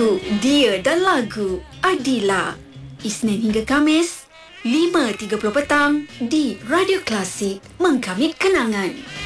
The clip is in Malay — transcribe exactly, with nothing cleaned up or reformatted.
Aku, Dia dan Lagu Adila. Isnin hingga Kamis lima tiga puluh petang di Radio Klasik, Mengkamit Kenangan.